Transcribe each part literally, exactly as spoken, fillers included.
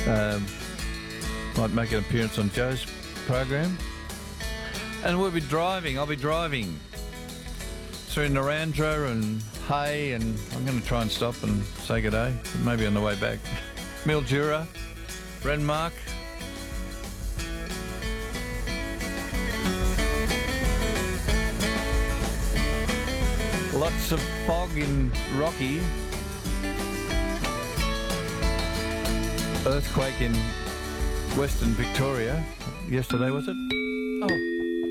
Um, might make an appearance on Joe's program. And we'll be driving. I'll be driving through Narrandera and Hay, and I'm going to try and stop and say good day, maybe on the way back. Mildura, Renmark. Lots of fog in Rocky. Earthquake in Western Victoria yesterday, was it? Oh.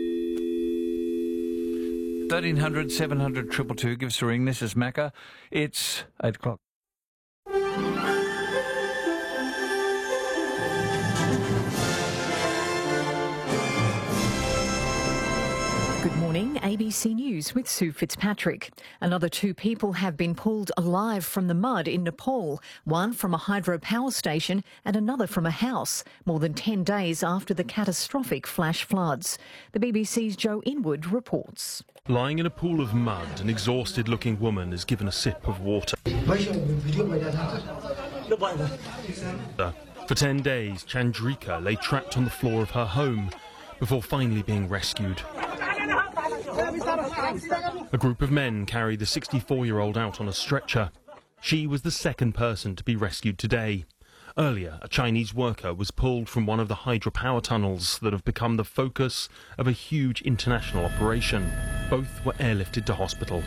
thirteen hundred, seven hundred, two two two. Give us a ring. This is Macca. It's eight o'clock. Good morning, A B C News with Sue Fitzpatrick. Another two people have been pulled alive from the mud in Nepal, one from a hydropower station and another from a house, more than ten days after the catastrophic flash floods. The B B C's Joe Inwood reports. Lying in a pool of mud, an exhausted-looking woman is given a sip of water. For ten days, Chandrika lay trapped on the floor of her home before finally being rescued. A group of men carried the sixty-four-year-old out on a stretcher. She was the second person to be rescued today. Earlier, a Chinese worker was pulled from one of the hydropower tunnels that have become the focus of a huge international operation. Both were airlifted to hospital.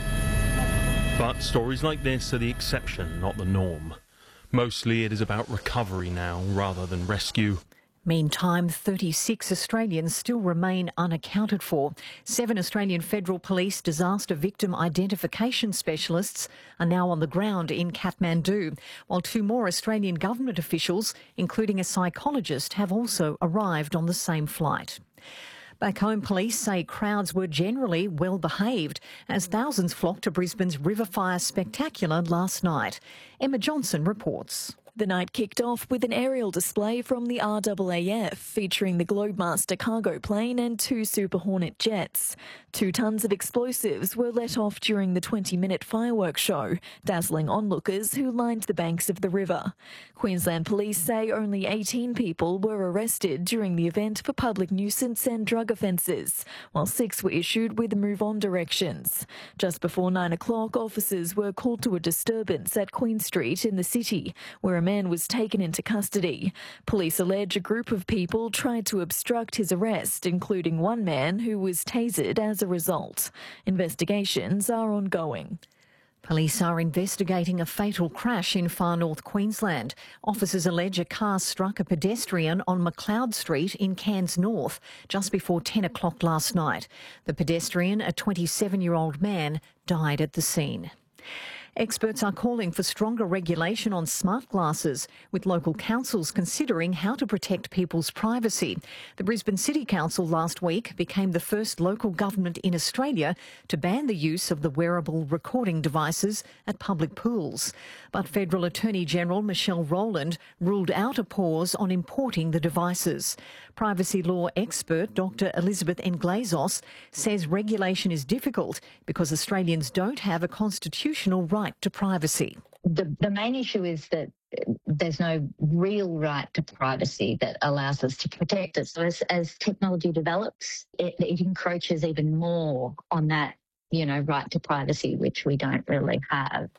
But stories like this are the exception, not the norm. Mostly it is about recovery now rather than rescue. Meantime, thirty-six Australians still remain unaccounted for. Seven Australian Federal Police disaster victim identification specialists are now on the ground in Kathmandu, while two more Australian government officials, including a psychologist, have also arrived on the same flight. Back home, police say crowds were generally well behaved as thousands flocked to Brisbane's River Fire Spectacular last night. Emma Johnson reports. The night kicked off with an aerial display from the R A A F featuring the Globemaster cargo plane and two Super Hornet jets. Two tonnes of explosives were let off during the twenty-minute fireworks show, dazzling onlookers who lined the banks of the river. Queensland Police say only eighteen people were arrested during the event for public nuisance and drug offences, while six were issued with move-on directions. Just before nine o'clock, officers were called to a disturbance at Queen Street in the city, where a man was taken into custody. Police allege a group of people tried to obstruct his arrest, including one man who was tasered as a result. Investigations are ongoing. Police are investigating a fatal crash in far north Queensland. Officers allege a car struck a pedestrian on McLeod Street in Cairns North just before ten o'clock last night. The pedestrian, a twenty-seven-year-old man, died at the scene. Experts are calling for stronger regulation on smart glasses, with local councils considering how to protect people's privacy. The Brisbane City Council last week became the first local government in Australia to ban the use of the wearable recording devices at public pools. But Federal Attorney General Michelle Rowland ruled out a pause on importing the devices. Privacy law expert Doctor Elizabeth Englazos says regulation is difficult because Australians don't have a constitutional right to privacy. The, the main issue is that there's no real right to privacy that allows us to protect it. So as, as technology develops, it, it encroaches even more on that, you know, right to privacy, which we don't really have.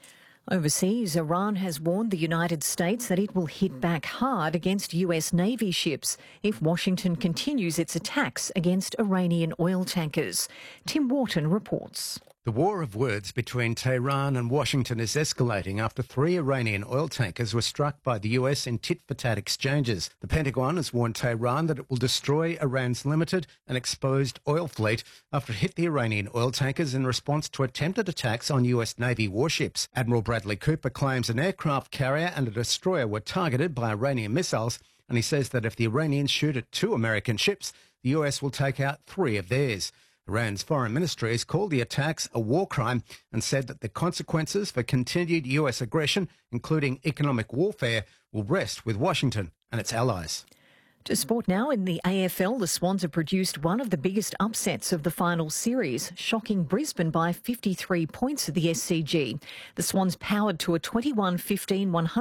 Overseas, Iran has warned the United States that it will hit back hard against U S Navy ships if Washington continues its attacks against Iranian oil tankers. Tim Wharton reports. The war of words between Tehran and Washington is escalating after three Iranian oil tankers were struck by the U S in tit-for-tat exchanges. The Pentagon has warned Tehran that it will destroy Iran's limited and exposed oil fleet after it hit the Iranian oil tankers in response to attempted attacks on U S Navy warships. Admiral Bradley Cooper claims an aircraft carrier and a destroyer were targeted by Iranian missiles, and he says that if the Iranians shoot at two American ships, the U S will take out three of theirs. Iran's foreign ministry has called the attacks a war crime and said that the consequences for continued U S aggression, including economic warfare, will rest with Washington and its allies. To sport now. In the A F L, the Swans have produced one of the biggest upsets of the final series, shocking Brisbane by fifty-three points at the S C G. The Swans powered to a twenty-one fifteen one hundred